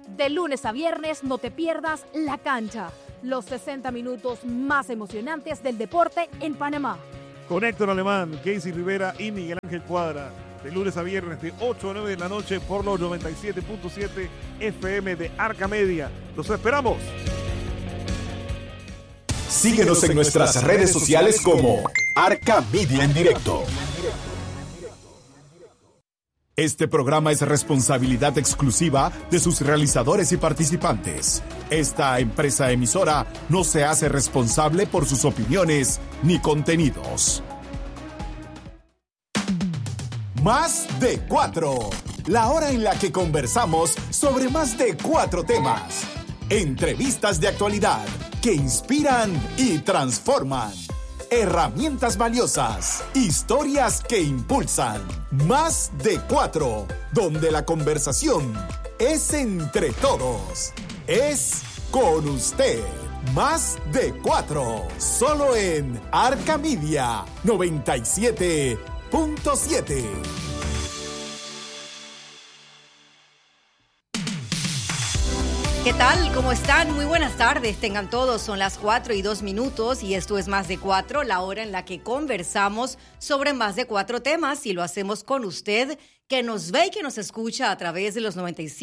De lunes a viernes no te pierdas La Cancha, los 60 minutos más emocionantes del deporte en Panamá. Con Héctor Alemán, Casey Rivera y Miguel Ángel Cuadra. De lunes a viernes de 8 a 9 de la noche por los 97.7 FM de Arca Media. ¡Los esperamos! Síguenos en nuestras redes sociales como Arca Media en Directo. Este programa es responsabilidad exclusiva de sus realizadores y participantes. Esta empresa emisora no se hace responsable por sus opiniones ni contenidos. Más de 4. La hora en la que conversamos sobre más de 4 temas. Entrevistas de actualidad que inspiran y transforman. Herramientas valiosas, historias que impulsan. Más de 4, donde la conversación es entre todos. Es con usted. Más de 4, solo en Arca Media 97.7. ¿Qué tal? ¿Cómo están? Muy buenas tardes. Tengan todos. Son las 4:02 y esto es Más de 4, la hora en la que conversamos sobre más de 4 temas y lo hacemos con usted que nos ve y que nos escucha a través de los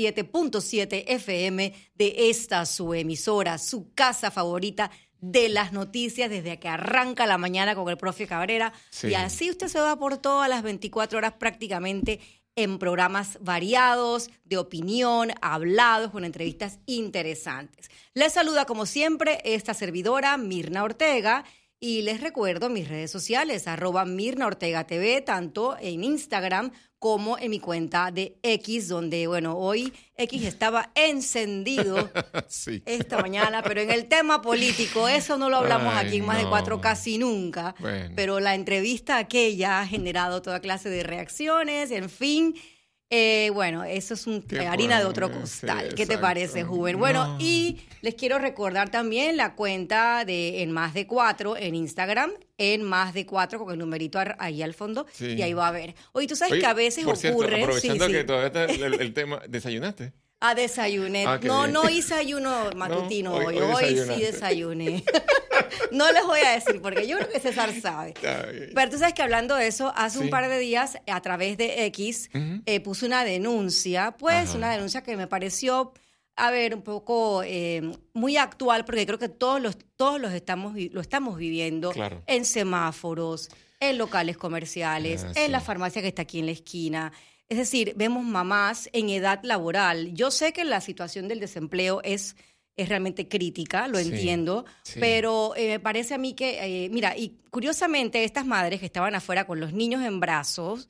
97.7 FM de esta su emisora, su casa favorita de las noticias desde que arranca la mañana con el profe Cabrera. Sí. Y así usted se va por todas las 24 horas prácticamente en programas variados, de opinión, hablados, con entrevistas interesantes. Les saluda como siempre esta servidora, Mirna Ortega, y les recuerdo mis redes sociales, @MirnaOrtegaTV, tanto en Instagram como en mi cuenta de X, donde, bueno, hoy X estaba encendido sí. Esta mañana, pero en el tema político, eso no lo hablamos aquí en Más de 4 casi nunca, bueno. Pero la entrevista aquella ha generado toda clase de reacciones, en fin. Bueno, eso es harina de otro costal. Sí, ¿qué te parece, Juven? Bueno, y les quiero recordar también la cuenta de En Más de 4 en Instagram, En Más de 4 con el numerito ahí al fondo, sí. Y ahí va a ver. Oye, tú sabes que a veces por cierto, ocurre... aprovechando que todavía está el tema, ¿desayunaste? Desayuné. No hice ayuno matutino hoy sí desayuné. No les voy a decir porque yo creo que César sabe. Pero tú sabes que hablando de eso, hace un par de días a través de X puse una denuncia, una denuncia que me pareció, un poco muy actual porque creo que todos lo estamos viviendo, claro. En semáforos, en locales comerciales, en la farmacia que está aquí en la esquina. Es decir, vemos mamás en edad laboral. Yo sé que la situación del desempleo es realmente crítica, lo entiendo, pero me parece a mí que, y curiosamente estas madres que estaban afuera con los niños en brazos,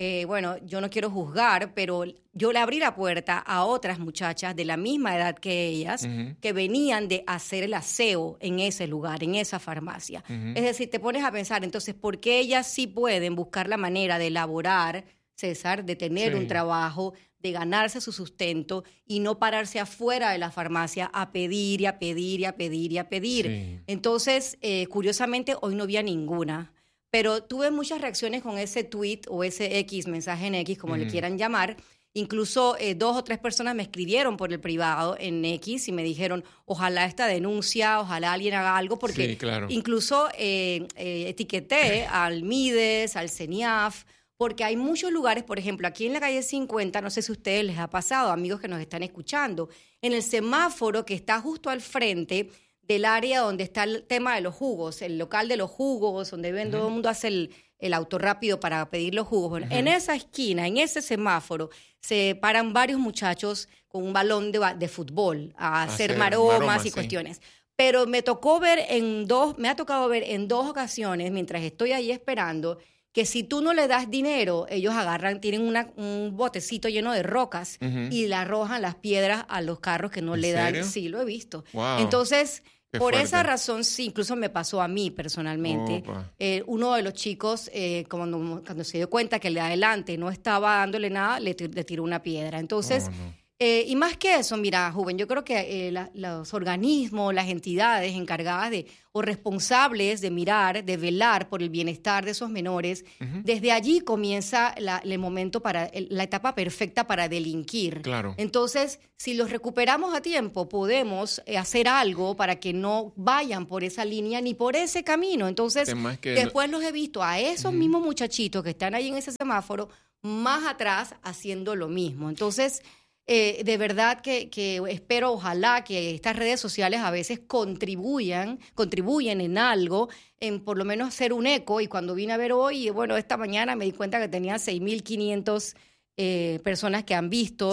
yo no quiero juzgar, pero yo le abrí la puerta a otras muchachas de la misma edad que ellas, que venían de hacer el aseo en ese lugar, en esa farmacia. Es decir, te pones a pensar, entonces, ¿por qué ellas sí pueden buscar la manera de elaborar, César, de tener un trabajo, de ganarse su sustento y no pararse afuera de la farmacia a pedir y a pedir y a pedir y a pedir? Sí. Entonces, curiosamente, hoy no vi a ninguna, pero tuve muchas reacciones con ese tweet o ese mensaje en X, como le quieran llamar. Incluso 2 o 3 personas me escribieron por el privado en X y me dijeron, ojalá esta denuncia, ojalá alguien haga algo, porque claro. Incluso etiqueté al Mides, al CENIAF, porque hay muchos lugares, por ejemplo, aquí en la calle 50, no sé si a ustedes les ha pasado, amigos que nos están escuchando, en el semáforo que está justo al frente del área donde está el tema de los jugos, el local de los jugos, donde todo el mundo hace el auto rápido para pedir los jugos. Bueno, en esa esquina, en ese semáforo, se paran varios muchachos con un balón de fútbol a hacer maromas y cuestiones. Pero me ha tocado ver en 2 ocasiones, mientras estoy ahí esperando, que si tú no le das dinero, ellos tienen un botecito lleno de rocas y le arrojan las piedras a los carros que no le dan. ¿Serio? Sí, lo he visto. Wow. Entonces, qué por fuerte. Esa razón, sí, incluso me pasó a mí personalmente. Uno de los chicos, cuando se dio cuenta que el de adelante no estaba dándole nada, le tiró una piedra. Entonces, Y más que eso, mira, Juven, yo creo que los organismos, las entidades encargadas o responsables de mirar, de velar por el bienestar de esos menores, desde allí comienza el momento la etapa perfecta para delinquir. Claro. Entonces, si los recuperamos a tiempo, podemos hacer algo para que no vayan por esa línea ni por ese camino. Entonces, después los he visto a esos mismos muchachitos que están ahí en ese semáforo, más atrás, haciendo lo mismo. Entonces, de verdad que espero, ojalá que estas redes sociales a veces contribuyen en algo, en por lo menos hacer un eco. Y cuando vine a ver hoy, bueno, esta mañana me di cuenta que tenía 6.500 personas que han visto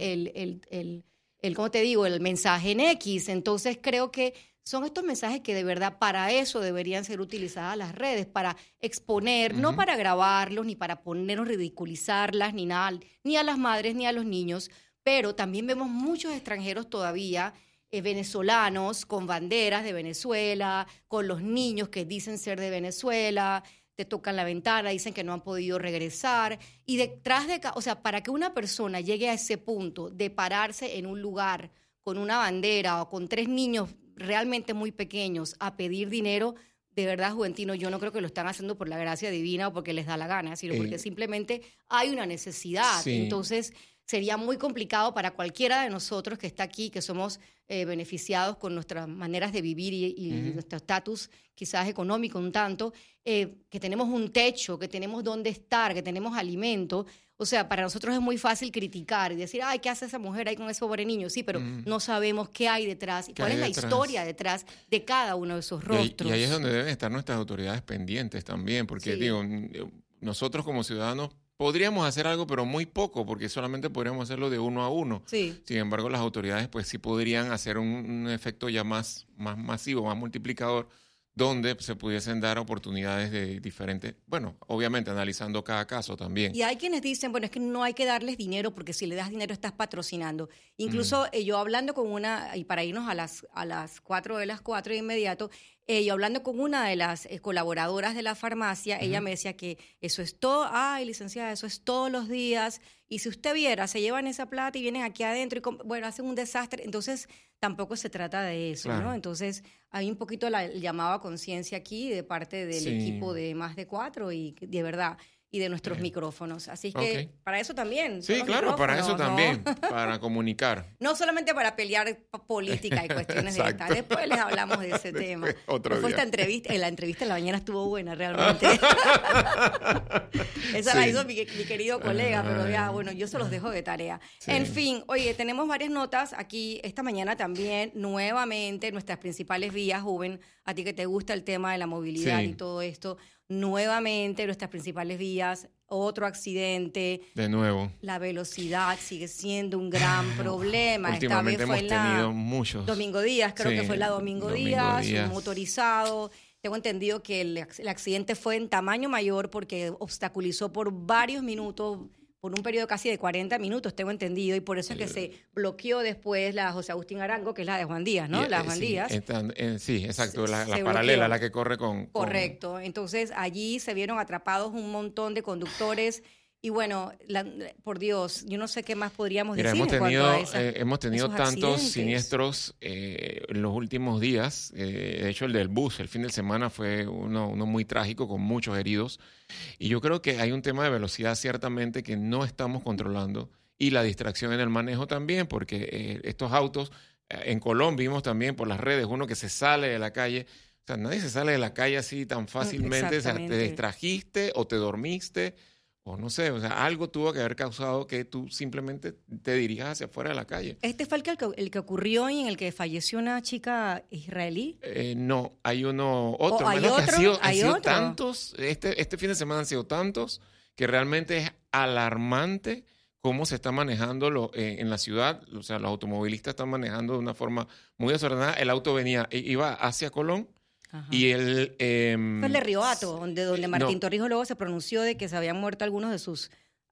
¿cómo te digo? El mensaje en X. Entonces creo que son estos mensajes que de verdad para eso deberían ser utilizadas las redes, para exponer, no para grabarlos, ni para ponernos, ridiculizarlas, ni nada, ni a las madres, ni a los niños. Pero también vemos muchos extranjeros todavía, venezolanos, con banderas de Venezuela, con los niños que dicen ser de Venezuela, te tocan la ventana, dicen que no han podido regresar. Y detrás o sea, para que una persona llegue a ese punto de pararse en un lugar con una bandera o con 3 niños realmente muy pequeños a pedir dinero, de verdad, Juventino, yo no creo que lo están haciendo por la gracia divina o porque les da la gana, sino porque simplemente hay una necesidad. Sí. Entonces, sería muy complicado para cualquiera de nosotros que está aquí, que somos beneficiados con nuestras maneras de vivir y nuestro estatus quizás económico un tanto, que tenemos un techo, que tenemos dónde estar, que tenemos alimento. O sea, para nosotros es muy fácil criticar y decir, ay, ¿qué hace esa mujer ahí con ese pobre niño? Sí, pero no sabemos qué hay detrás y cuál es la historia detrás de cada uno de esos rostros. Y ahí es donde deben estar nuestras autoridades pendientes también, porque digo, nosotros como ciudadanos podríamos hacer algo, pero muy poco, porque solamente podríamos hacerlo de 1 a 1. Sí. Sin embargo, las autoridades pues sí podrían hacer un efecto ya más masivo, más multiplicador, donde se pudiesen dar oportunidades de diferentes, bueno, obviamente analizando cada caso también. Y hay quienes dicen, bueno, es que no hay que darles dinero porque si le das dinero estás patrocinando. Incluso yo hablando con y para irnos a las 4 de las 4 de inmediato, yo hablando con una de las colaboradoras de la farmacia, ella me decía que eso es todo, ay, licenciada, eso es todos los días, y si usted viera, se llevan esa plata y vienen aquí adentro y, bueno, hacen un desastre. Entonces, tampoco se trata de eso, claro, ¿no? Entonces, hay un poquito el llamado a conciencia aquí de parte del equipo de Más de 4 y de verdad, y de nuestros micrófonos. Así que para eso también. Sí, claro, para eso también, para comunicar. No solamente para pelear política y cuestiones de esta. Después les hablamos de ese tema. Otro día. La entrevista en la mañana estuvo buena realmente. Esa la hizo mi querido colega, pero ya, bueno, yo se los dejo de tarea. Sí. En fin, oye, tenemos varias notas aquí esta mañana también, nuevamente, nuestras principales vías, Juven, a ti que te gusta el tema de la movilidad y todo esto. Nuevamente, nuestras principales vías, otro accidente. De nuevo. La velocidad sigue siendo un gran problema. Últimamente esta vez hemos tenido muchos. Domingo Díaz, creo que fue la Domingo Díaz, un motorizado. Tengo entendido que el accidente fue en tamaño mayor porque obstaculizó por varios minutos, por un periodo casi de 40 minutos, tengo entendido, y por eso es que se bloqueó después la José Agustín Arango, que es la de Juan Díaz, ¿no? La Juan Díaz. Sí, exacto, la paralela, la que corre con... Correcto, entonces allí se vieron atrapados un montón de conductores. Y bueno, por Dios, yo no sé qué más podríamos decir en cuanto a hemos tenido tantos siniestros en los últimos días. De hecho, el del bus, el fin de semana fue uno muy trágico con muchos heridos. Y yo creo que hay un tema de velocidad ciertamente que no estamos controlando y la distracción en el manejo también, porque estos autos, en Colón vimos también por las redes, uno que se sale de la calle. O sea, nadie se sale de la calle así tan fácilmente. O sea, te distrajiste o te dormiste. O no sé, o sea, algo tuvo que haber causado que tú simplemente te dirijas hacia afuera de la calle. ¿Este fue el que ocurrió y en el que falleció una chica israelí? No, hay otro. ¿Hay otro? Han sido tantos, este fin de semana han sido tantos que realmente es alarmante cómo se está manejando en la ciudad. O sea, los automovilistas están manejando de una forma muy desordenada. El auto iba hacia Colón. Ajá. Y fue el de Río Hato, donde Martín Torrijos luego se pronunció de que se habían muerto algunos de sus...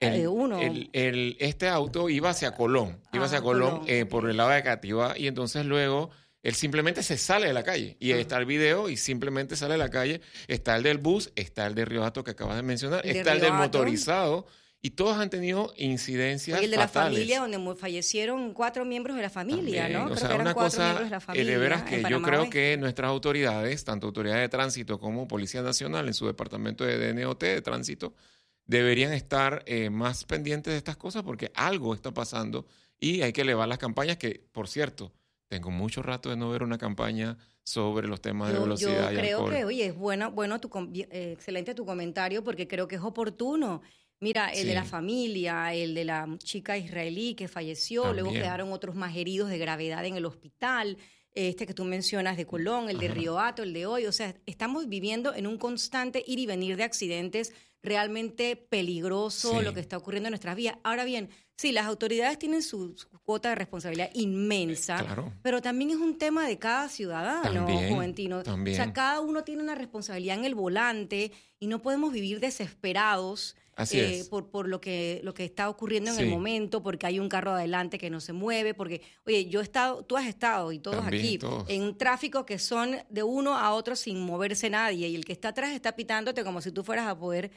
Este auto iba hacia Colón, por el lado de Cativá, y entonces luego él simplemente se sale de la calle. Y ahí está el video y simplemente sale de la calle. Está el del bus, está el de Río Hato que acabas de mencionar, está el del motorizado. Y todos han tenido incidencias el de fatales. la familia, donde fallecieron 4 miembros de la familia, También, ¿no? O Creo sea, que eran una 4 cosa, miembros de la familia. de veras que yo creo Oeste. que nuestras autoridades, tanto autoridades de tránsito como Policía Nacional en su departamento de DNOT, de tránsito, deberían estar más pendientes de estas cosas porque algo está pasando y hay que elevar las campañas que, por cierto, tengo mucho rato de no ver una campaña sobre los temas de velocidad y alcohol. Yo creo que, oye, es excelente tu comentario porque creo que es oportuno. Mira, el de la familia, el de la chica israelí que falleció, También. luego quedaron otros más heridos de gravedad en el hospital, que tú mencionas de Colón, el de Río Hato, el de hoy. O sea, estamos viviendo en un constante ir y venir de accidentes realmente peligroso lo que está ocurriendo en nuestras vías. Ahora bien, sí, las autoridades tienen su cuota de responsabilidad inmensa, Claro. pero también es un tema de cada ciudadano, Juventino. También. O sea, cada uno tiene una responsabilidad en el volante y no podemos vivir desesperados por lo que está ocurriendo en el momento, porque hay un carro adelante que no se mueve, porque, oye, tú has estado y todos También, aquí todos. en un tráfico que son de uno a otro sin moverse nadie y el que está atrás está pitándote como si tú fueras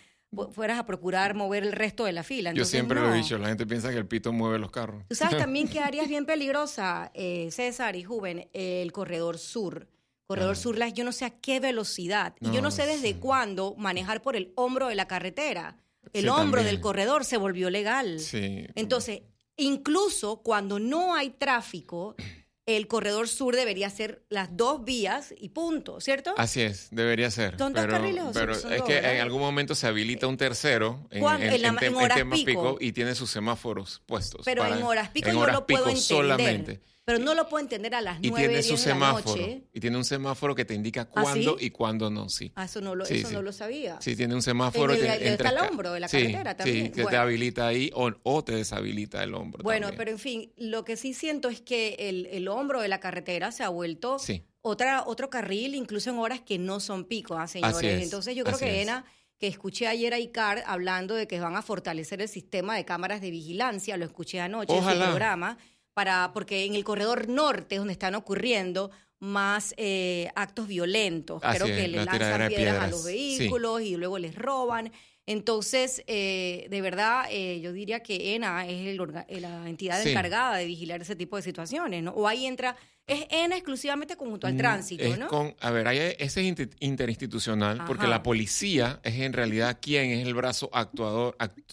a procurar mover el resto de la fila. Entonces, yo siempre lo he dicho, la gente piensa que el pito mueve los carros. Tú sabes también que área es bien peligrosa, César y Juven, el corredor sur. Corredor sur, yo no sé a qué velocidad. Y yo no sé desde cuándo manejar por el hombro de la carretera. El hombro del corredor se volvió legal. Sí. Entonces, incluso cuando no hay tráfico, el corredor sur debería ser las 2 vías y punto, ¿cierto? Así es, debería ser. ¿Son 2 carriles o pero son es 2, que ¿verdad? en algún momento se habilita un tercero en horas temas pico. pico y tiene sus semáforos puestos. Pero en horas pico yo lo puedo entender. Solamente. Pero no lo puedo entender a las 9, Y tiene 10 su de la semáforo. noche. Y tiene un semáforo que te indica cuándo ¿sí? y cuándo no, sí. Eso no lo sabía. Sí, tiene un semáforo. Está al hombro de la carretera también. Sí, que te habilita ahí o te deshabilita el hombro. Bueno, también. pero en fin, lo que sí siento es que el hombro de la carretera se ha vuelto otro carril, incluso en horas que no son pico, señores. Así es, Entonces yo creo que ENA, que escuché ayer a ICAR hablando de que van a fortalecer el sistema de cámaras de vigilancia, lo escuché anoche en su programa, porque en el corredor norte es donde están ocurriendo más actos violentos. Creo que le lanzan piedras a los vehículos y luego les roban. Entonces, de verdad, yo diría que ENA es la entidad encargada de vigilar ese tipo de situaciones, ¿no? O ahí es ENA exclusivamente conjunto al tránsito, ¿no? Ese es interinstitucional, porque la policía es en realidad quien es el brazo actuador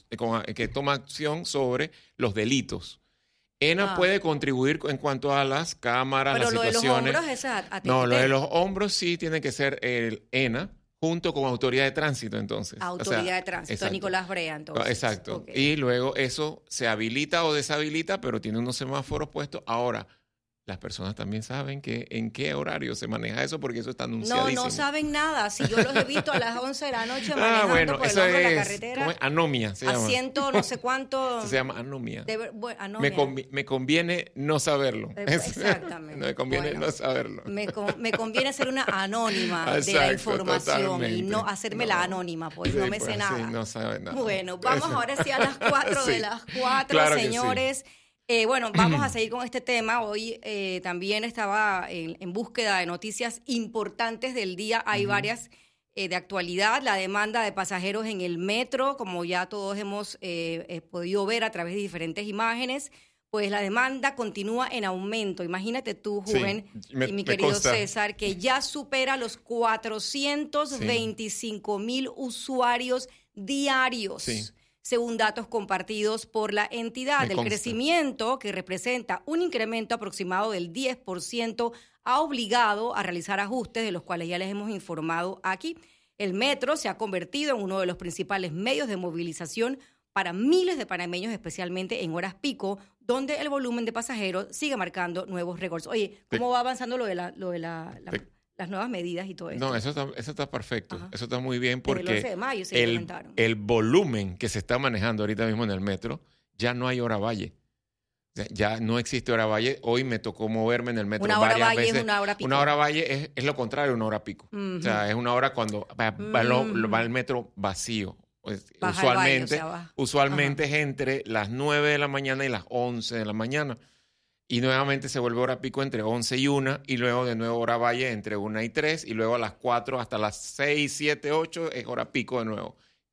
que toma acción sobre los delitos. ENA puede contribuir en cuanto a las cámaras, las situaciones. Pero lo de los hombros es a No, lo de los hombros sí tiene que ser el ENA junto con autoridad de tránsito, entonces. Autoridad de tránsito, exacto. Nicolás Brea, entonces. Exacto. Okay. Y luego eso se habilita o deshabilita, pero tiene unos semáforos puestos. Ahora, las personas también saben que en qué horario se maneja eso, porque eso está anunciadísimo. No saben nada. Si yo los he visto a las 11 de la noche manejando por el hombro de la carretera. ¿Cómo es? Anomia se llama. Asiento no sé cuánto. Se llama anomia. Anomia. Me conviene no saberlo. Exactamente. Me conviene no saberlo. Me conviene ser una anónima de la información totalmente. Y no hacerme la anónima, pues no me sé nada. Sí, no sabe nada. Bueno, vamos ahora sí a las 4 de las 4, claro, señores. Bueno, vamos a seguir con este tema. Hoy también estaba en búsqueda de noticias importantes del día. Hay varias de actualidad. La demanda de pasajeros en el metro, como ya todos hemos podido ver a través de diferentes imágenes, pues la demanda continúa en aumento. Imagínate tú, Juven, y mi querido César, que ya supera los 425,000 usuarios diarios. Sí. Según datos compartidos por la entidad. El crecimiento, que representa un incremento aproximado del 10%, ha obligado a realizar ajustes de los cuales ya les hemos informado aquí. El metro se ha convertido en uno de los principales medios de movilización para miles de panameños, especialmente en horas pico, donde el volumen de pasajeros sigue marcando nuevos récords. Oye, ¿cómo va avanzando lo de las nuevas medidas y todo esto? No, eso está perfecto. Ajá. Eso está muy bien porque el 11 de mayo se implementaron. El volumen que se está manejando ahorita mismo en el metro, ya no hay hora valle. O sea, ya no existe hora valle. Hoy me tocó moverme en el metro varias veces. Una hora valle es una hora pico. Una hora valle es lo contrario de una hora pico. O sea, es una hora cuando va el metro vacío. Usualmente es entre las 9 de la mañana y las 11 de la mañana. Y nuevamente se vuelve hora pico entre 11 y 1, y luego de nuevo hora valle entre 1 y 3, y luego a las 4 hasta las 6, 7, 8 es hora pico de nuevo.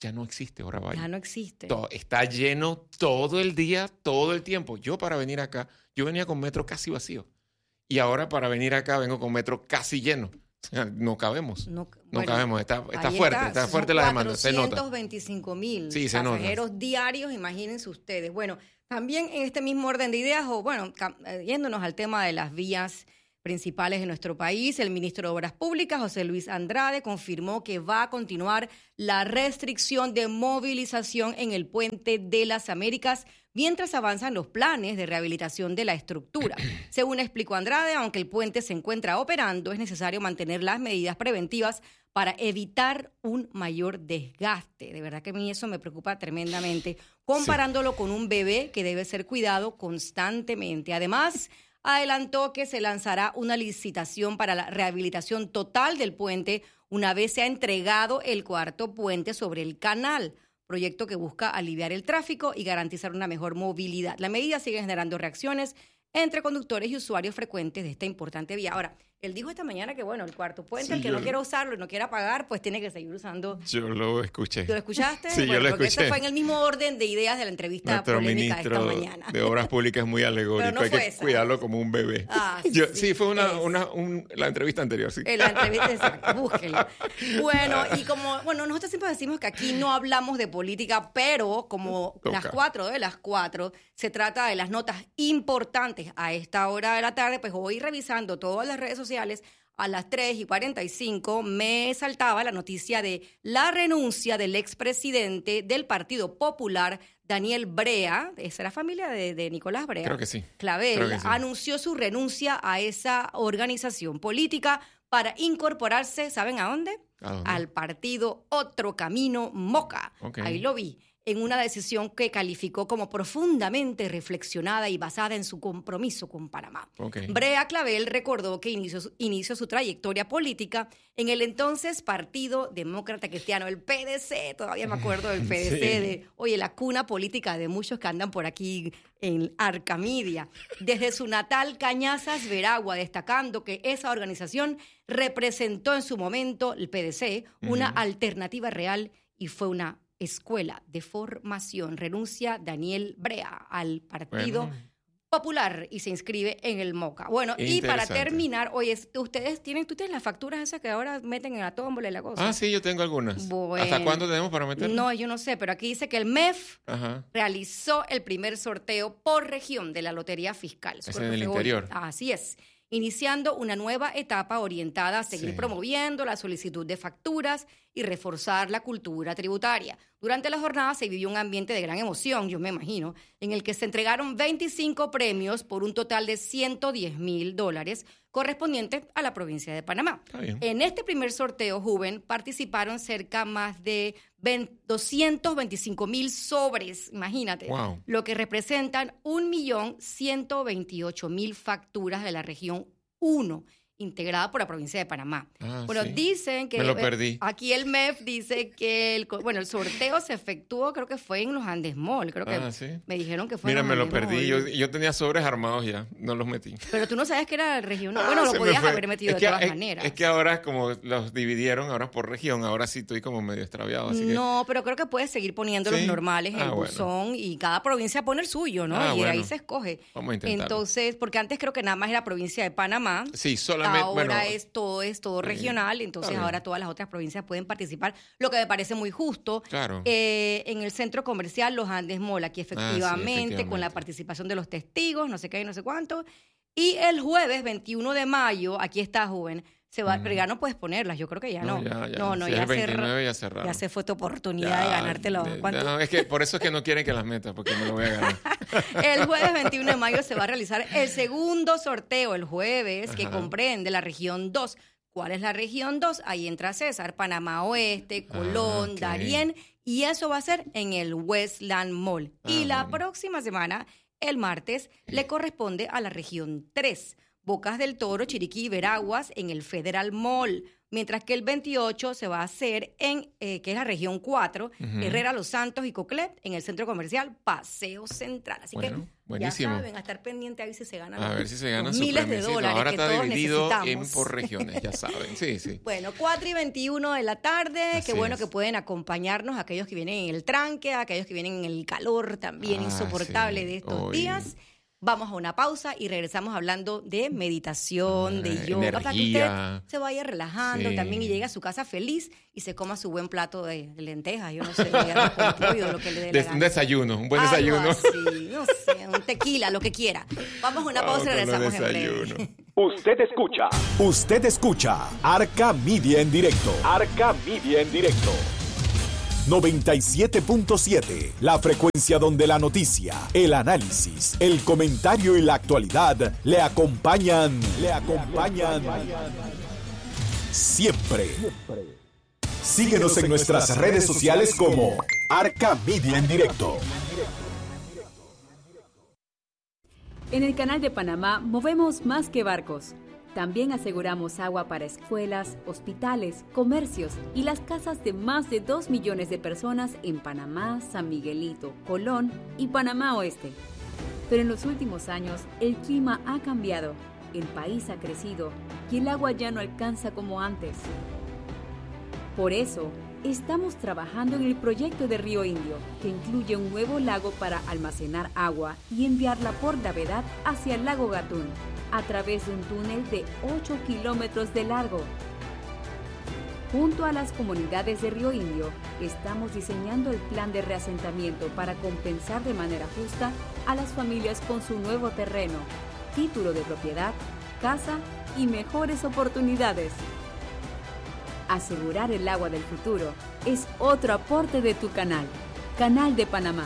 ya no existe Hora Valle. Ya no existe. Está lleno todo el día, todo el tiempo. Yo para venir acá, yo venía con metro casi vacío. Y ahora para venir acá vengo con metro casi lleno. O sea, no cabemos. No cabemos. Está fuerte la demanda. Se nota. 425,000 pasajeros diarios, imagínense ustedes. Bueno, también en este mismo orden de ideas, yéndonos al tema de las vías principales de nuestro país, el ministro de Obras Públicas, José Luis Andrade, confirmó que va a continuar la restricción de movilización en el Puente de las Américas mientras avanzan los planes de rehabilitación de la estructura. Según explicó Andrade, aunque el puente se encuentra operando, es necesario mantener las medidas preventivas para evitar un mayor desgaste. De verdad que a mí eso me preocupa tremendamente, comparándolo con un bebé que debe ser cuidado constantemente. Además, adelantó que se lanzará una licitación para la rehabilitación total del puente una vez se ha entregado el cuarto puente sobre el canal, proyecto que busca aliviar el tráfico y garantizar una mejor movilidad. La medida sigue generando reacciones entre conductores y usuarios frecuentes de esta importante vía. Ahora, él dijo esta mañana que, el cuarto puente, el que no quiera usarlo y no quiera pagar, pues tiene que seguir usando. Yo lo escuché. ¿Tú lo escuchaste? Sí, yo lo escuché. Porque eso fue en el mismo orden de ideas de la entrevista Nuestro polémica ministro esta mañana. de Obras Públicas es muy alegórico, hay que cuidarlo como un bebé. Sí, fue la entrevista anterior, sí. La entrevista, exacto, búsquenla. Bueno, y nosotros siempre decimos que aquí no hablamos de política, pero como las 4 de las 4 se trata de las notas importantes a esta hora de la tarde, pues voy revisando todas las redes sociales. A las 3:45 me saltaba la noticia de la renuncia del expresidente del Partido Popular, Daniel Brea, esa era familia de Nicolás Brea. Creo que sí. Clavel, anunció su renuncia a esa organización política para incorporarse, ¿saben a dónde? ¿A dónde? Al partido Otro Camino Moca. Okay. Ahí lo vi. En una decisión que calificó como profundamente reflexionada y basada en su compromiso con Panamá. Okay. Brea Clavel recordó que inició su trayectoria política en el entonces Partido Demócrata Cristiano, el PDC, todavía me acuerdo del PDC, la cuna política de muchos que andan por aquí en Arcamedia, desde su natal Cañazas, Veragua, destacando que esa organización representó en su momento, el PDC, una alternativa real y fue una escuela de formación. Renuncia Daniel Brea al Partido Popular y se inscribe en el Moca. Bueno, y para terminar, tú tienes las facturas esas que ahora meten en la tómbola y la cosa. Ah, sí, yo tengo algunas. Bueno, ¿hasta cuándo tenemos para meterlas? No, yo no sé, pero aquí dice que el MEF realizó el primer sorteo por región de la Lotería Fiscal. Es en el interior. Así es. Iniciando una nueva etapa orientada a seguir promoviendo la solicitud de facturas y reforzar la cultura tributaria. Durante la jornada se vivió un ambiente de gran emoción, yo me imagino, en el que se entregaron 25 premios por un total de $110,000 correspondientes a la provincia de Panamá. En este primer sorteo, Juven, participaron más de 225,000 sobres, imagínate, lo que representan 1,128,000 facturas de la región 1, integrada por la provincia de Panamá. Dicen que... Me lo perdí. Aquí el MEF dice que el sorteo se efectuó, creo que fue en los Andes Mall. Creo que me dijeron que fue en los Andes Mall. Mira, me lo perdí. Yo tenía sobres armados ya, no los metí. Pero tú no sabes que era regional. Lo podías haber metido de todas maneras. Es que ahora, como los dividieron ahora por región, ahora sí estoy como medio extraviado. Pero creo que puedes seguir poniendo los normales en el buzón y cada provincia pone el suyo, ¿no? Ahí se escoge. Vamos a intentarlo. Entonces, porque antes creo que nada más era provincia de Panamá. Sí, solamente. Ahora es todo regional, entonces ahora todas las otras provincias pueden participar, lo que me parece muy justo. Claro. En el centro comercial Los Andes Mall, aquí efectivamente, con la participación de los testigos, no sé qué y no sé cuánto. Y el jueves 21 de mayo, aquí está, Juven, se va, pero ya no puedes ponerlas, yo creo que ya no. Ya ya el 29 ya cerraron. Ya se fue tu oportunidad de ganártelo. No, es que por eso es que no quieren que las metas, porque me lo voy a ganar. El jueves 21 de mayo se va a realizar el segundo sorteo, el jueves, que comprende la región 2. ¿Cuál es la región 2? Ahí entra César, Panamá Oeste, Colón, Darién, y eso va a ser en el Westland Mall. Y la próxima semana, el martes, le corresponde a la región 3. Bocas del Toro, Chiriquí y Veraguas en el Federal Mall, mientras que el 28 se va a hacer en, que es la región 4, Herrera, Los Santos y Coclet, en el centro comercial Paseo Central. Así que Buenísimo. Ya saben, a estar pendiente a ver si se ganan miles de dólares. Ahora que está todos dividido necesitamos. por regiones, ya saben. Sí. Bueno, 4:21 de la tarde. Así Qué bueno es. que pueden acompañarnos, aquellos que vienen en el tranque, aquellos que vienen en el calor también insoportable de estos días. Vamos a una pausa y regresamos hablando de meditación, de yoga, para que usted se vaya relajando también y llegue a su casa feliz y se coma su buen plato de lentejas, yo no sé, de arroz con pollo, lo que le dé la gana. Un desayuno, un buen desayuno. Así, no sé, un tequila, lo que quiera. Vamos a una pausa y regresamos en breve. Usted escucha Arca Media en directo. Arca Media en directo. 97.7, la frecuencia donde la noticia, el análisis, el comentario y la actualidad le acompañan siempre. Síguenos en nuestras redes sociales como Arca Media en directo. En el Canal de Panamá movemos más que barcos. También aseguramos agua para escuelas, hospitales, comercios y las casas de más de 2 millones de personas en Panamá, San Miguelito, Colón y Panamá Oeste. Pero en los últimos años, el clima ha cambiado, el país ha crecido y el agua ya no alcanza como antes. Por eso, estamos trabajando en el proyecto de Río Indio, que incluye un nuevo lago para almacenar agua y enviarla por gravedad hacia el lago Gatún, a través de un túnel de 8 kilómetros de largo. Junto a las comunidades de Río Indio, estamos diseñando el plan de reasentamiento para compensar de manera justa a las familias con su nuevo terreno, título de propiedad, casa y mejores oportunidades. Asegurar el agua del futuro es otro aporte de tu canal, Canal de Panamá.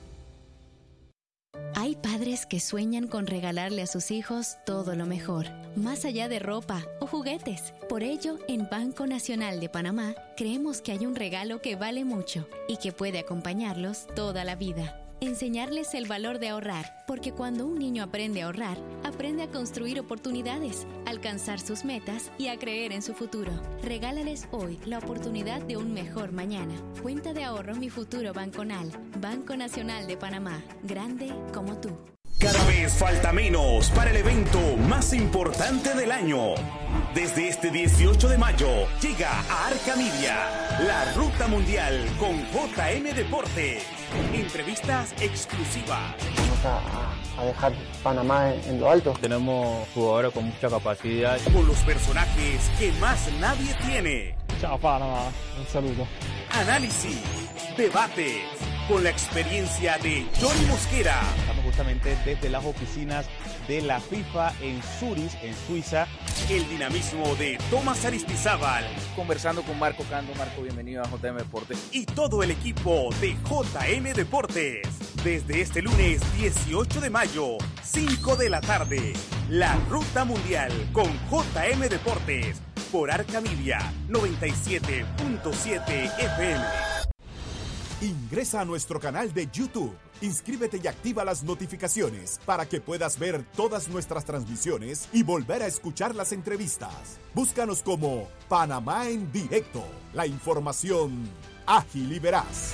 Hay padres que sueñan con regalarle a sus hijos todo lo mejor, más allá de ropa o juguetes. Por ello, en Banco Nacional de Panamá, creemos que hay un regalo que vale mucho y que puede acompañarlos toda la vida. Enseñarles el valor de ahorrar, porque cuando un niño aprende a ahorrar, aprende a construir oportunidades, alcanzar sus metas y a creer en su futuro. Regálales hoy la oportunidad de un mejor mañana. Cuenta de ahorro Mi Futuro Banconal. Banco Nacional de Panamá. Grande como tú. Cada vez falta menos para el evento más importante del año. Desde este 18 de mayo llega a Arca Media la Ruta Mundial con JM Deportes. Entrevistas exclusivas. Vamos a dejar Panamá en lo alto. Tenemos jugadores con mucha capacidad. Con los personajes que más nadie tiene. Chao Panamá, un saludo. Análisis, debates, con la experiencia de Johnny Mosquera. Estamos justamente desde las oficinas de la FIFA en Zurich, en Suiza. El dinamismo de Tomás Aristizábal. Conversando con Marco Cando. Marco, bienvenido a JM Deportes. Y todo el equipo de JM Deportes. Desde este lunes 18 de mayo, 5 de la tarde. La Ruta Mundial con JM Deportes. Por Arca Media 97.7 FM. Ingresa a nuestro canal de YouTube, inscríbete y activa las notificaciones para que puedas ver todas nuestras transmisiones y volver a escuchar las entrevistas. Búscanos como Panamá en Directo, la información ágil y veraz.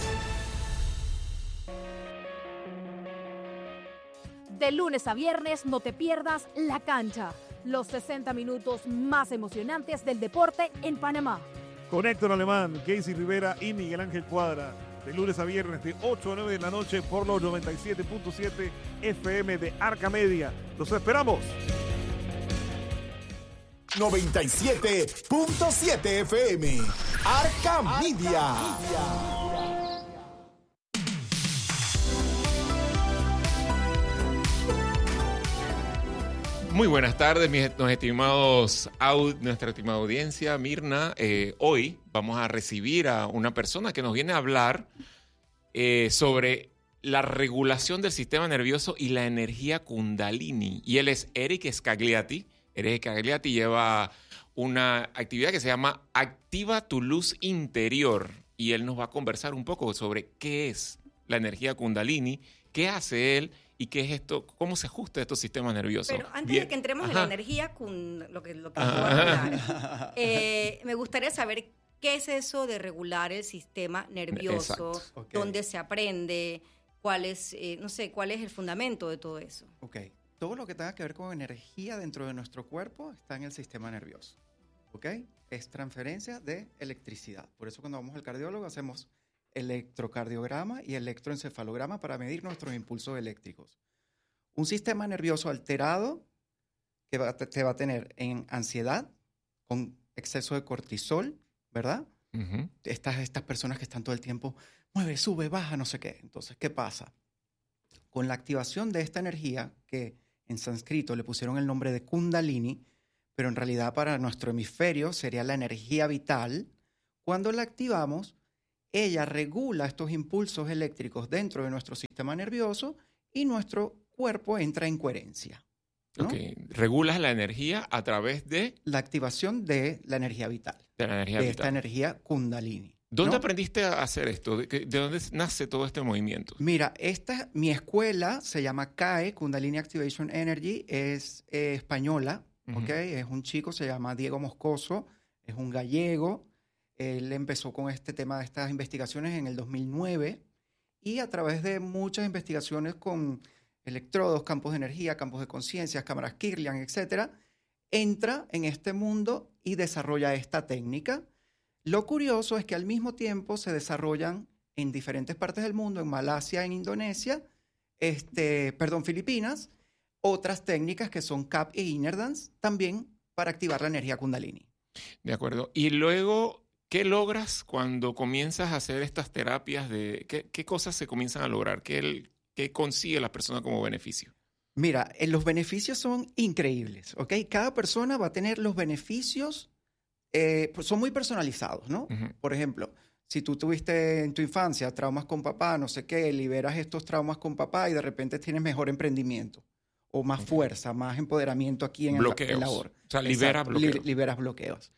De lunes a viernes no te pierdas La Cancha, los 60 minutos más emocionantes del deporte en Panamá. Con Héctor Alemán, Casey Rivera y Miguel Ángel Cuadra. De lunes a viernes de 8 a 9 de la noche por los 97.7 FM de Arca Media. ¡Los esperamos! 97.7 FM. Arca Media. Muy buenas tardes, nuestra estimada audiencia. Mirna, hoy vamos a recibir a una persona que nos viene a hablar sobre la regulación del sistema nervioso y la energía Kundalini. Y él es Eric Scagliati. Eric Scagliati lleva una actividad que se llama Activa tu Luz Interior. Y él nos va a conversar un poco sobre qué es la energía Kundalini, qué hace él y qué es esto, cómo se ajusta estos sistemas nerviosos. Pero antes de que entremos en la energía, lo que voy a hablar, me gustaría saber qué es eso de regular el sistema nervioso, dónde se aprende, cuál es el fundamento de todo eso. Ok. Todo lo que tenga que ver con energía dentro de nuestro cuerpo está en el sistema nervioso. ¿Ok? Es transferencia de electricidad. Por eso cuando vamos al cardiólogo hacemos electrocardiograma y electroencefalograma para medir nuestros impulsos eléctricos. Un sistema nervioso alterado que te va a tener en ansiedad, con exceso de cortisol, ¿verdad? Uh-huh. Estas personas que están todo el tiempo, mueve, sube, baja, no sé qué. Entonces, ¿qué pasa? Con la activación de esta energía, que en sánscrito le pusieron el nombre de Kundalini, pero en realidad para nuestro hemisferio sería la energía vital, cuando la activamos, ella regula estos impulsos eléctricos dentro de nuestro sistema nervioso y nuestro cuerpo entra en coherencia, ¿no? Okay. Regulas la energía a través de... la activación de la energía vital. Esta energía Kundalini. ¿Dónde ¿no? aprendiste a hacer esto? ¿De dónde nace todo este movimiento? Mira, mi escuela se llama CAE, Kundalini Activation Energy, es española, uh-huh. ¿Okay? Es un chico, se llama Diego Moscoso, es un gallego. Él empezó con este tema de estas investigaciones en el 2009 y a través de muchas investigaciones con electrodos, campos de energía, campos de conciencia, cámaras Kirlian, etcétera, entra en este mundo y desarrolla esta técnica. Lo curioso es que al mismo tiempo se desarrollan en diferentes partes del mundo, en Malasia, en Indonesia, Filipinas, otras técnicas que son CAP e Inner Dance, también para activar la energía Kundalini. De acuerdo. Y luego, ¿qué logras cuando comienzas a hacer estas terapias? ¿Qué cosas se comienzan a lograr? ¿Qué consigue la persona como beneficio? Mira, los beneficios son increíbles, ¿ok? Cada persona va a tener los beneficios, son muy personalizados, ¿no? Uh-huh. Por ejemplo, si tú tuviste en tu infancia traumas con papá, no sé qué, liberas estos traumas con papá y de repente tienes mejor emprendimiento o más fuerza, más empoderamiento aquí en la labor. O sea, liberas bloqueos. Liberas bloqueos.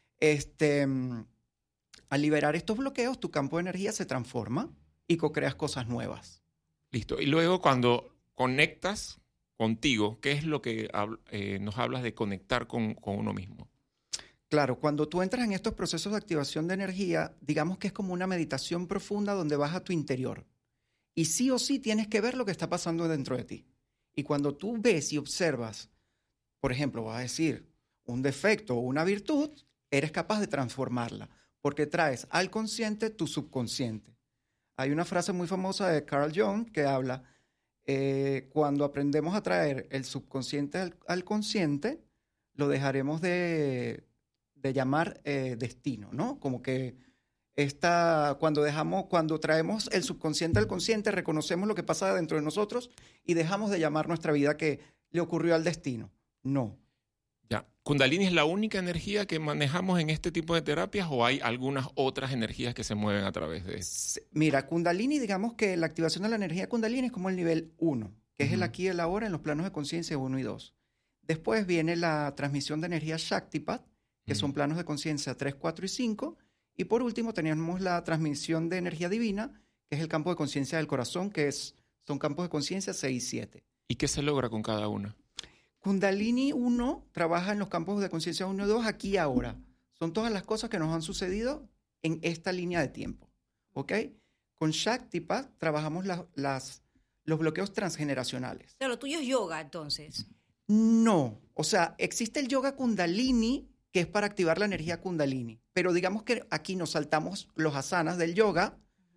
Al liberar estos bloqueos, tu campo de energía se transforma y co-creas cosas nuevas. Listo. Y luego cuando conectas contigo, ¿qué es lo que nos hablas de conectar con uno mismo? Claro, cuando tú entras en estos procesos de activación de energía, digamos que es como una meditación profunda donde vas a tu interior. Y sí o sí tienes que ver lo que está pasando dentro de ti. Y cuando tú ves y observas, por ejemplo, vas a decir un defecto o una virtud, eres capaz de transformarla, porque traes al consciente tu subconsciente. Hay una frase muy famosa de Carl Jung que habla, cuando aprendemos a traer el subconsciente al consciente, lo dejaremos de llamar destino, ¿no? Como que cuando traemos el subconsciente al consciente, reconocemos lo que pasa dentro de nosotros y dejamos de llamar nuestra vida que le ocurrió al destino. No. Ya. ¿Kundalini es la única energía que manejamos en este tipo de terapias o hay algunas otras energías que se mueven a través de esto? Mira, Kundalini, digamos que la activación de la energía Kundalini es como el nivel 1, que es el aquí y el ahora en los planos de conciencia 1 y 2. Después viene la transmisión de energía Shaktipat, que son planos de conciencia 3, 4 y 5. Y por último tenemos la transmisión de energía divina, que es el campo de conciencia del corazón, son campos de conciencia 6 y 7. ¿Y qué se logra con cada una? Kundalini 1 trabaja en los campos de conciencia 1 y 2 aquí y ahora. Son todas las cosas que nos han sucedido en esta línea de tiempo. ¿Ok? Con Shaktipat trabajamos los bloqueos transgeneracionales. Pero lo tuyo es yoga, entonces. No. O sea, existe el yoga Kundalini, que es para activar la energía Kundalini. Pero digamos que aquí nos saltamos los asanas del yoga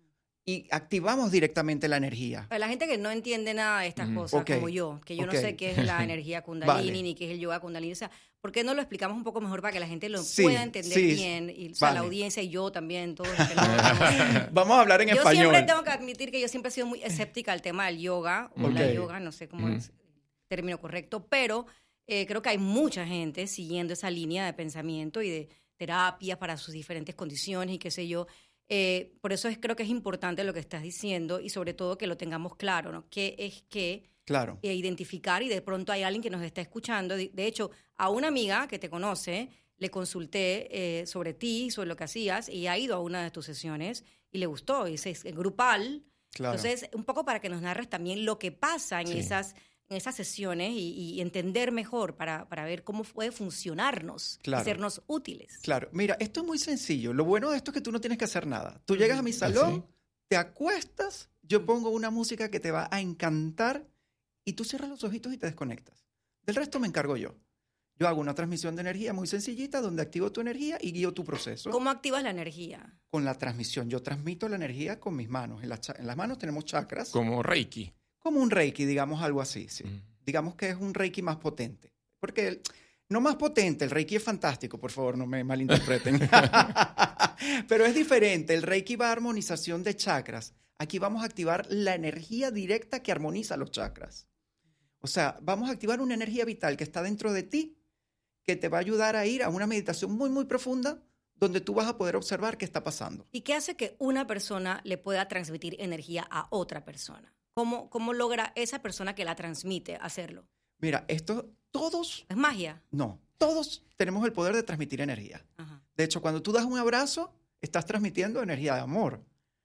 y activamos directamente la energía. Para la gente que no entiende nada de estas cosas, como yo, que yo no sé qué es la energía Kundalini ni qué es el yoga Kundalini, o sea, ¿por qué no lo explicamos un poco mejor para que la gente lo pueda entender bien? Y, o sea, la audiencia y yo también, todos los que no Vamos a hablar en español. Yo siempre tengo que admitir que yo siempre he sido muy escéptica al tema del yoga, o la yoga, no sé cómo es el término correcto, pero creo que hay mucha gente siguiendo esa línea de pensamiento y de terapias para sus diferentes condiciones y qué sé yo. Por eso creo que es importante lo que estás diciendo y sobre todo que lo tengamos claro, ¿no? ¿Qué es qué? Claro. Identificar, y de pronto hay alguien que nos está escuchando. De hecho, a una amiga que te conoce, le consulté sobre ti, sobre lo que hacías, y ha ido a una de tus sesiones y le gustó. Es grupal. Claro. Entonces, un poco para que nos narres también lo que pasa en esas sesiones y entender mejor para ver cómo puede funcionarnos y sernos útiles. Claro. Mira, esto es muy sencillo. Lo bueno de esto es que tú no tienes que hacer nada. Tú llegas a mi salón, te acuestas, yo pongo una música que te va a encantar y tú cierras los ojitos y te desconectas. Del resto me encargo yo. Yo hago una transmisión de energía muy sencillita donde activo tu energía y guío tu proceso. ¿Cómo activas la energía? Con la transmisión. Yo transmito la energía con mis manos. En las manos tenemos chakras. Como Reiki. Como un Reiki, digamos algo así, sí. Digamos que es un Reiki más potente. Porque no más potente, el Reiki es fantástico, por favor, no me malinterpreten. Pero es diferente. El Reiki va a armonización de chakras. Aquí vamos a activar la energía directa que armoniza los chakras. O sea, vamos a activar una energía vital que está dentro de ti, que te va a ayudar a ir a una meditación muy, muy profunda, donde tú vas a poder observar qué está pasando. ¿Y qué hace que una persona le pueda transmitir energía a otra persona? ¿Cómo logra esa persona que la transmite hacerlo? Mira, todos... ¿Es magia? No, todos tenemos el poder de transmitir energía. Ajá. De hecho, cuando tú das un abrazo, estás transmitiendo energía de amor.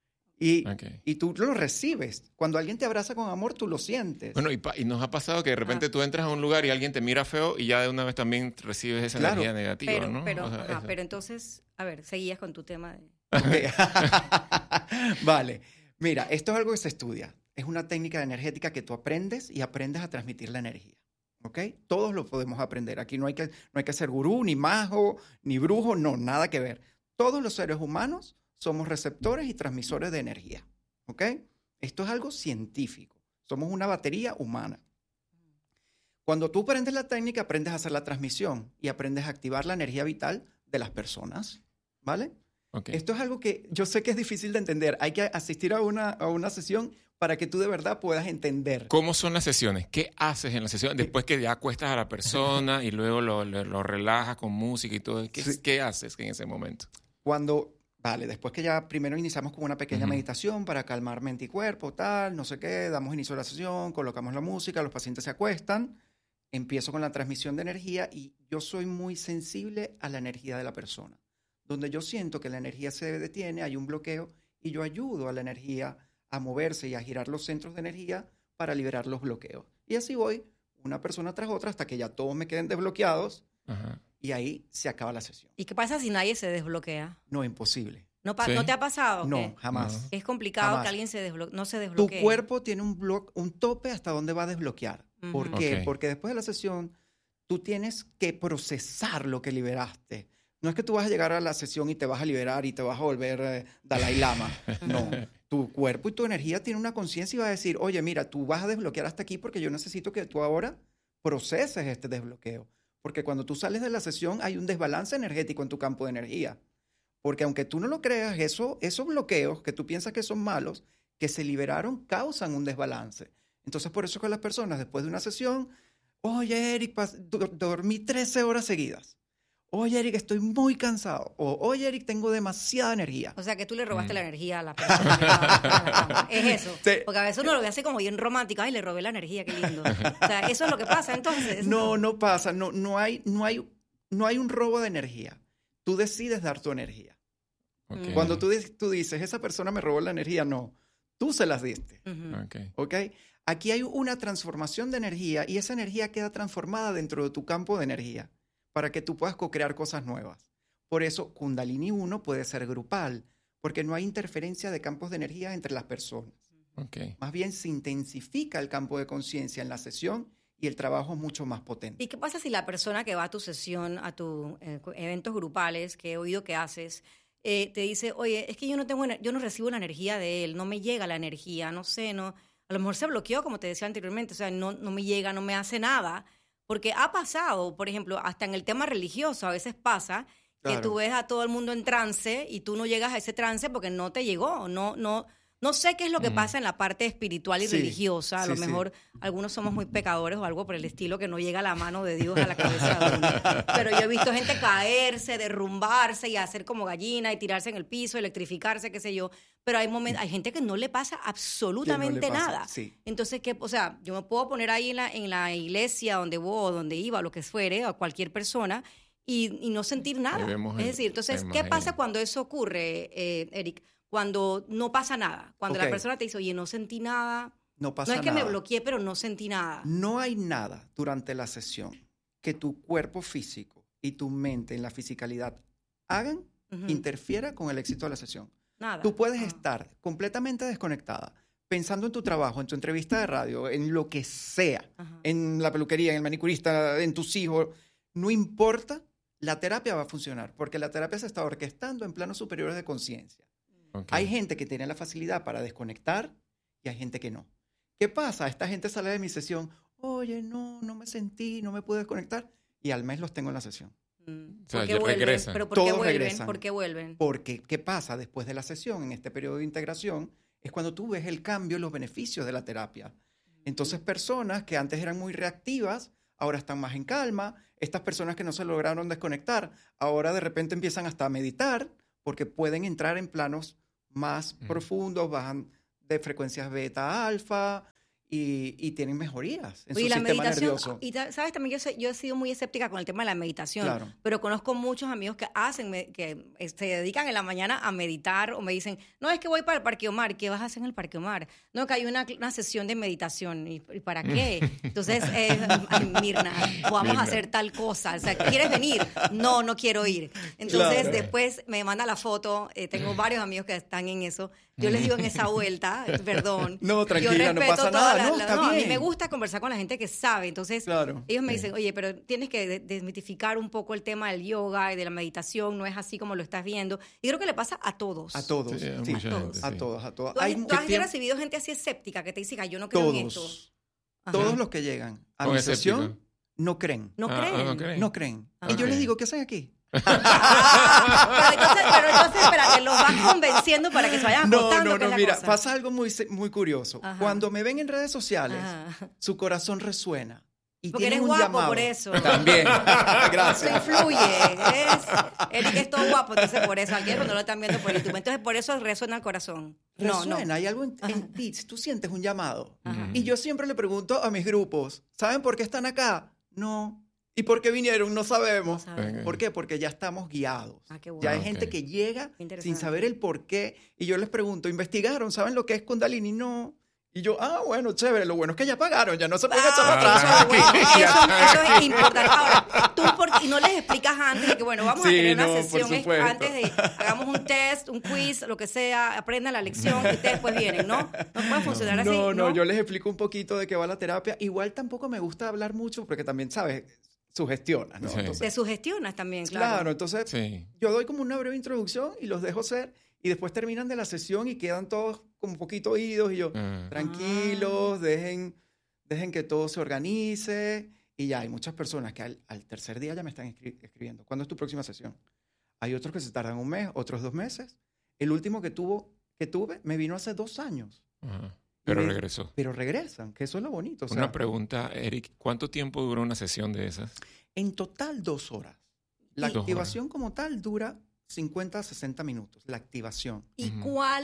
Y tú lo recibes. Cuando alguien te abraza con amor, tú lo sientes. Bueno, y nos ha pasado que de repente tú entras a un lugar y alguien te mira feo y ya de una vez también recibes esa energía negativa, ¿no? Pero entonces, a ver, seguías con tu tema de... Okay. Vale. Mira, esto es algo que se estudia. Es una técnica energética que tú aprendes y aprendes a transmitir la energía. ¿Ok? Todos lo podemos aprender. Aquí no hay que ser gurú, ni mago, ni brujo, no, nada que ver. Todos los seres humanos somos receptores y transmisores de energía. ¿Ok? Esto es algo científico. Somos una batería humana. Cuando tú aprendes la técnica, aprendes a hacer la transmisión y aprendes a activar la energía vital de las personas. ¿Vale? Okay. Esto es algo que yo sé que es difícil de entender. Hay que asistir a una sesión para que tú de verdad puedas entender. ¿Cómo son las sesiones? ¿Qué haces en la sesión? Después que ya acuestas a la persona y luego lo relajas con música y todo. ¿Qué haces en ese momento? Después que ya primero iniciamos con una pequeña meditación para calmar mente y cuerpo, tal, no sé qué, damos inicio a la sesión, colocamos la música, los pacientes se acuestan, empiezo con la transmisión de energía y yo soy muy sensible a la energía de la persona. Donde yo siento que la energía se detiene, hay un bloqueo y yo ayudo a la energía a moverse y a girar los centros de energía para liberar los bloqueos. Y así voy, una persona tras otra, hasta que ya todos me queden desbloqueados. Ajá. Y ahí se acaba la sesión. ¿Y qué pasa si nadie se desbloquea? No, imposible. ¿No te ha pasado? No, jamás. Es complicado que alguien no se desbloquee. Tu cuerpo tiene un tope hasta donde va a desbloquear. ¿Por qué? Okay. Porque después de la sesión, tú tienes que procesar lo que liberaste. No es que tú vas a llegar a la sesión y te vas a liberar y te vas a volver Dalai Lama. No. Tu cuerpo y tu energía tienen una conciencia y va a decir, oye, mira, tú vas a desbloquear hasta aquí porque yo necesito que tú ahora proceses este desbloqueo. Porque cuando tú sales de la sesión hay un desbalance energético en tu campo de energía. Porque aunque tú no lo creas, esos bloqueos que tú piensas que son malos, que se liberaron, causan un desbalance. Entonces, por eso que las personas después de una sesión, oye, Eric, dormí 13 horas seguidas. Oye, Eric, estoy muy cansado. O, oye, Eric, tengo demasiada energía. O sea, que tú le robaste la energía a la persona. Es eso. Sí. Porque a veces uno lo ve así como bien romántico. Ay, le robé la energía, qué lindo. O sea, eso es lo que pasa entonces. No pasa. No hay un robo de energía. Tú decides dar tu energía. Okay. Cuando tú dices, esa persona me robó la energía, no. Tú se las diste. ¿Okay? Aquí hay una transformación de energía y esa energía queda transformada dentro de tu campo de energía, para que tú puedas co-crear cosas nuevas. Por eso, Kundalini 1 puede ser grupal, porque no hay interferencia de campos de energía entre las personas. Okay. Más bien se intensifica el campo de conciencia en la sesión y el trabajo es mucho más potente. ¿Y qué pasa si la persona que va a tu sesión, a tus eventos grupales, que he oído que haces, te dice, oye, es que yo no recibo la energía de él, no me llega la energía, no sé, a lo mejor se bloqueó, como te decía anteriormente, o sea, no me llega, no me hace nada? Porque ha pasado, por ejemplo, hasta en el tema religioso, a veces pasa que tú ves a todo el mundo en trance y tú no llegas a ese trance porque no te llegó. No sé qué es lo que pasa en la parte espiritual y religiosa. A lo mejor algunos somos muy pecadores o algo por el estilo, que no llega la mano de Dios a la cabeza de uno. Pero yo he visto gente caerse, derrumbarse y hacer como gallina y tirarse en el piso, electrificarse, qué sé yo. Pero hay gente que no le pasa absolutamente nada. Sí. Entonces, yo me puedo poner ahí en la iglesia donde voy o donde iba, o lo que fuere, a cualquier persona, y no sentir nada. Es decir, entonces, ¿qué pasa cuando eso ocurre, Eric? Cuando no pasa nada. Cuando la persona te dice, oye, no sentí nada. No pasa nada. No es que me bloqueé, pero no sentí nada. No hay nada durante la sesión que tu cuerpo físico y tu mente en la fisicalidad hagan, interfiera con el éxito de la sesión. Nada. Tú puedes estar completamente desconectada, pensando en tu trabajo, en tu entrevista de radio, en lo que sea, en la peluquería, en el manicurista, en tus hijos, no importa, la terapia va a funcionar, porque la terapia se está orquestando en planos superiores de conciencia. Okay. Hay gente que tiene la facilidad para desconectar y hay gente que no. ¿Qué pasa? Esta gente sale de mi sesión, oye, no me sentí, no me pude desconectar, y al mes los tengo en la sesión. ¿Por qué regresan? ¿Pero por qué vuelven? Regresan. ¿Por qué vuelven? Porque, ¿qué pasa? Después de la sesión, en este periodo de integración, es cuando tú ves el cambio y los beneficios de la terapia. Entonces, personas que antes eran muy reactivas, ahora están más en calma. Estas personas que no se lograron desconectar, ahora de repente empiezan hasta a meditar, porque pueden entrar en planos más profundos, bajan de frecuencias beta, alfa, y tienen mejorías en su sistema nervioso. Y sabes, también yo he sido muy escéptica con el tema de la meditación, pero conozco muchos amigos que se dedican en la mañana a meditar, o me dicen, no, es que voy para el Parque Omar. ¿Qué vas a hacer en el Parque Omar? No, que hay una sesión de meditación. ¿Y para qué? Entonces, Mirna, vamos a hacer tal cosa. O sea, ¿quieres venir? No quiero ir. Entonces, después me manda la foto. Tengo varios amigos que están en eso. Yo les digo en esa vuelta, perdón. No, tranquila, no pasa nada. A mí me gusta conversar con la gente que sabe. Entonces, ellos me dicen, oye, pero tienes que desmitificar un poco el tema del yoga y de la meditación. No es así como lo estás viendo. Y creo que le pasa a todos. A todos. Sí, a todos. ¿Tú has recibido gente así escéptica que te dice, yo no creo en esto? Todos los que llegan a mi sesión no creen. ¿No creen? No creen. Y yo les digo, ¿qué hacen aquí? pero entonces, espérate, los vas convenciendo para que se vayan acostando. No, mira, pasa algo muy curioso. Cuando me ven en redes sociales, su corazón resuena. Y porque eres guapo, llamado. Por eso. También. Gracias. Eso influye. Eric es todo guapo, entonces por eso. Alguien no lo están viendo por YouTube. Entonces por eso resuena el corazón. Resuena, hay algo en ti. Si tú sientes un llamado. Y yo siempre le pregunto a mis grupos, ¿saben por qué están acá? No. ¿Y por qué vinieron? No sabemos. ¿Por qué? Porque ya estamos guiados. Qué bueno. Ya hay gente que llega sin saber el por qué. Y yo les pregunto, ¿investigaron? ¿Saben lo que es Kundalini? No. Y yo, bueno, chévere, lo bueno es que ya pagaron, ya no se pueden echar atrás. Eso es importante. Ahora, tú y no les explicas antes de que, bueno, vamos a tener una sesión antes de, hagamos un test, un quiz, lo que sea, aprendan la lección y ustedes después vienen, ¿no? No puede funcionar así. No, yo les explico un poquito de qué va la terapia. Igual tampoco me gusta hablar mucho porque también, ¿sabes? Sugestionas, ¿no? Sí. Entonces, te sugestionas también, claro. Claro, entonces yo doy como una breve introducción y los dejo ser y después terminan de la sesión y quedan todos como un poquito oídos y yo, tranquilos, dejen que todo se organice y ya hay muchas personas que al tercer día ya me están escribiendo. ¿Cuándo es tu próxima sesión? Hay otros que se tardan un mes, otros 2 meses. El último que tuve me vino hace 2 años. Pero regresó. Pero regresan, que eso es lo bonito. Una pregunta, Eric, ¿cuánto tiempo dura una sesión de esas? En total 2 horas. La activación como tal dura 50 a 60 minutos, la activación. ¿Y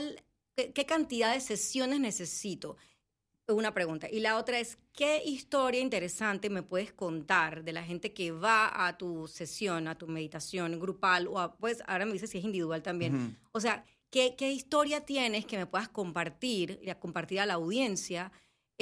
qué cantidad de sesiones necesito? Una pregunta. Y la otra es, ¿qué historia interesante me puedes contar de la gente que va a tu sesión, a tu meditación grupal, o pues ahora me dices si es individual también? O sea, ¿qué historia tienes que me puedas compartir y compartir a la audiencia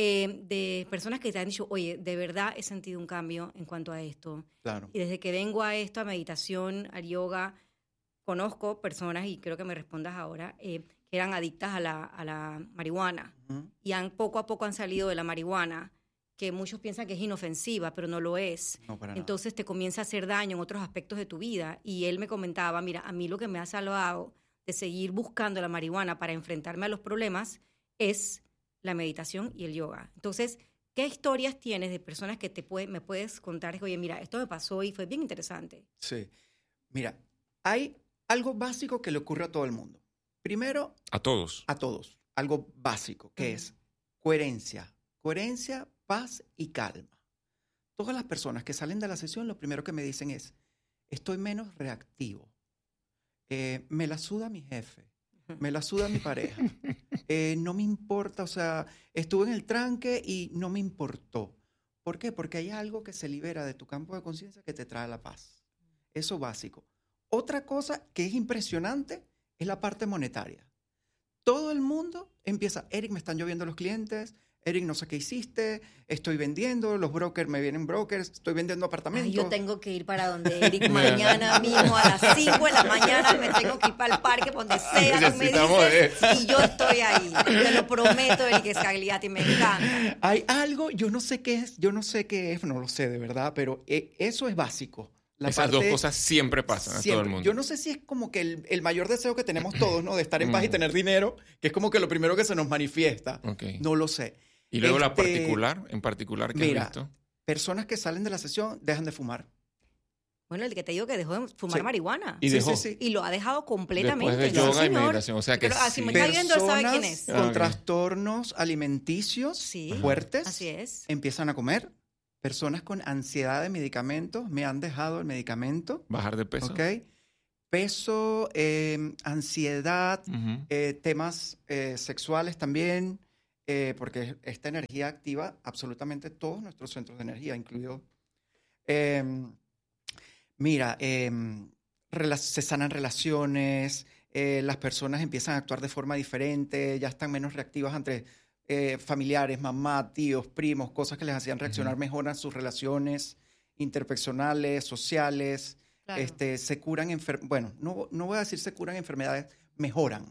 de personas que te han dicho, oye, de verdad he sentido un cambio en cuanto a esto? Claro. Y desde que vengo a esto, a meditación, al yoga, conozco personas, y creo que me respondas ahora, que eran adictas a la marihuana y poco a poco han salido de la marihuana, que muchos piensan que es inofensiva, pero no lo es. No, para Entonces te comienza a hacer daño en otros aspectos de tu vida. Y él me comentaba, mira, a mí lo que me ha salvado de seguir buscando la marihuana para enfrentarme a los problemas es la meditación y el yoga. Entonces, ¿qué historias tienes de personas que me puedes contar? Oye, mira, esto me pasó y fue bien interesante. Sí. Mira, hay algo básico que le ocurre a todo el mundo. Primero... ¿A todos? A todos. Algo básico, que es coherencia. Coherencia, paz y calma. Todas las personas que salen de la sesión, lo primero que me dicen es, estoy menos reactivo. Me la suda mi jefe. Me la suda mi pareja. No me importa, o sea, estuve en el tranque y no me importó. ¿Por qué? Porque hay algo que se libera de tu campo de conciencia que te trae la paz. Eso básico. Otra cosa que es impresionante es la parte monetaria. Todo el mundo empieza, Eric, me están lloviendo los clientes, Eric, no sé qué hiciste, estoy vendiendo, los brokers, me vienen brokers, estoy vendiendo apartamentos. Ay, yo tengo que ir para donde Eric mañana mismo a las 5 de la mañana, me tengo que ir para el parque, donde sea, me dices, y yo estoy ahí. Te lo prometo, Eric Scagliati, me encanta. Hay algo, yo no sé qué es, no lo sé de verdad, pero eso es básico. Esas dos cosas siempre pasan a todo el mundo. Yo no sé si es como que el mayor deseo que tenemos todos, ¿no? De estar en paz y tener dinero, que es como que lo primero que se nos manifiesta. Okay. No lo sé. Y luego en particular, ¿qué has visto? Personas que salen de la sesión dejan de fumar. Bueno, el que te digo que dejó de fumar marihuana. Y dejó. Y lo ha dejado completamente. Después de yoga y meditación. O sea que si me está viendo, él sabe quién es. Con trastornos alimenticios fuertes. Así es. Empiezan a comer. Personas con ansiedad de medicamentos me han dejado el medicamento. Bajar de peso. ¿Ok? Peso, ansiedad, temas sexuales también, porque esta energía activa absolutamente todos nuestros centros de energía, incluido... se sanan relaciones, las personas empiezan a actuar de forma diferente, ya están menos reactivas ante familiares, mamá, tíos, primos, cosas que les hacían reaccionar, mejoran sus relaciones interpersonales, sociales, claro. Se curan, no voy a decir se curan enfermedades, mejoran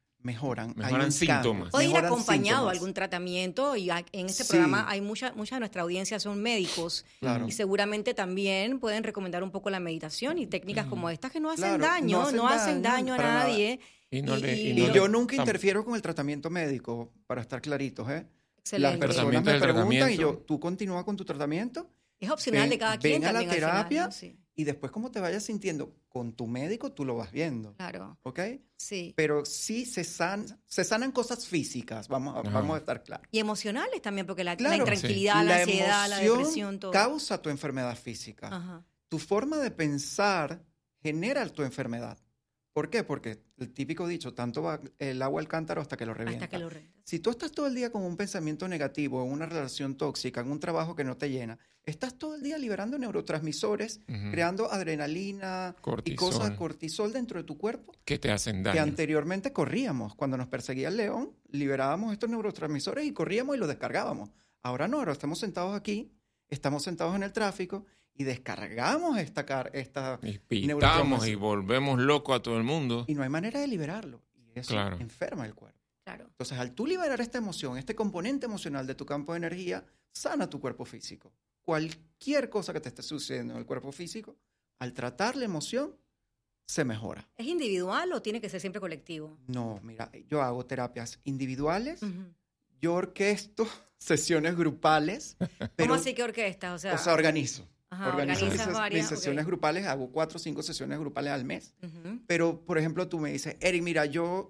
síntomas. Puede ir acompañado a algún tratamiento y en este programa hay mucha de nuestra audiencia son médicos y seguramente también pueden recomendar un poco la meditación y técnicas como estas que no hacen daño, no hacen daño a nadie. Y yo nunca interfiero con el tratamiento médico, para estar claritos, Excelente. Las personas me preguntan y tú continúa con tu tratamiento. Es opcional de cada quien. Ven a la terapia y después como te vayas sintiendo con tu médico, tú lo vas viendo. Claro. ¿Ok? Sí. Pero sí se sanan cosas físicas, vamos a estar claros. Y emocionales también, porque la intranquilidad, la ansiedad, la depresión, todo. Causa tu enfermedad física. Ajá. Tu forma de pensar genera tu enfermedad. ¿Por qué? Porque el típico dicho, tanto va el agua al cántaro hasta que lo revienta. Si tú estás todo el día con un pensamiento negativo, en una relación tóxica, en un trabajo que no te llena, estás todo el día liberando neurotransmisores, creando adrenalina y cosas de cortisol dentro de tu cuerpo. Que te hacen daño. Que anteriormente corríamos. Cuando nos perseguía el león, liberábamos estos neurotransmisores y corríamos y los descargábamos. Ahora no, ahora estamos sentados aquí, estamos sentados en el tráfico, y descargamos esta y pitamos y volvemos loco a todo el mundo. Y no hay manera de liberarlo. Y eso enferma el cuerpo. Claro. Entonces, al tú liberar esta emoción, este componente emocional de tu campo de energía, sana tu cuerpo físico. Cualquier cosa que te esté sucediendo en el cuerpo físico, al tratar la emoción, se mejora. ¿Es individual o tiene que ser siempre colectivo? No, mira, yo hago terapias individuales, yo orquesto sesiones grupales. ¿Cómo así que orquestas? O sea, organizo. Organizo mis sesiones okay. grupales, hago 4 o 5 sesiones grupales al mes. Pero, por ejemplo, tú me dices, Eric, mira, yo,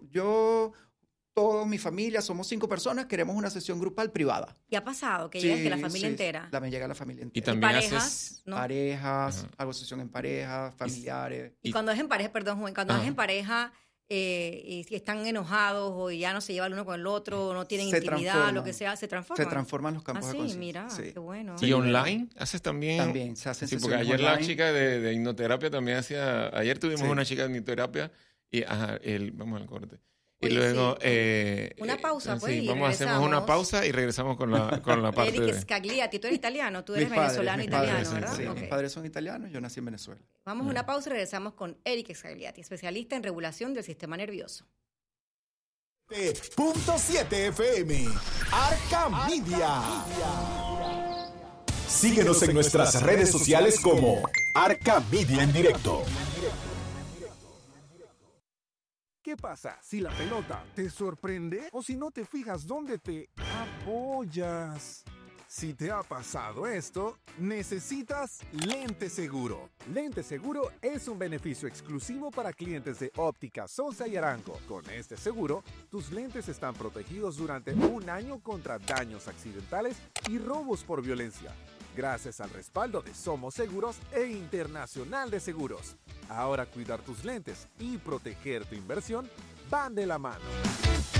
toda mi familia, somos 5 personas, queremos una sesión grupal privada. ¿Y ha pasado que llegue la familia entera? Me llega la familia entera. Y también parejas, ¿no? Parejas, hago sesión en pareja, familiares. Y cuando es en pareja, perdón, Juan, cuando es en pareja y están enojados o ya no se lleva el uno con el otro, no tienen intimidad, lo que sea, se transforman. Se transforman los campos de conciencia. Mira, qué bueno. ¿Y online haces también? También se hacen sesiones porque ayer online. la chica de hipnoterapia también hacía, ayer tuvimos una chica de hipnoterapia y vamos al corte. Oye, y luego... una pausa, pues, hacemos una pausa y regresamos con la parte Eric Scagliati, tú eres italiano, tú eres venezolano italiano, ¿verdad? Sí, mis padres son italianos, yo nací en Venezuela. Vamos a una pausa y regresamos con Eric Scagliati, especialista en regulación del sistema nervioso. .7 FM, Arca Media. Síguenos en nuestras redes sociales como Arca Media en directo. ¿Qué pasa si la pelota te sorprende o si no te fijas dónde te apoyas? Si te ha pasado esto, necesitas Lente Seguro. Lente Seguro es un beneficio exclusivo para clientes de Óptica Sosa y Arango. Con este seguro, tus lentes están protegidos durante 1 año contra daños accidentales y robos por violencia. Gracias al respaldo de Somos Seguros e Internacional de Seguros. Ahora cuidar tus lentes y proteger tu inversión van de la mano.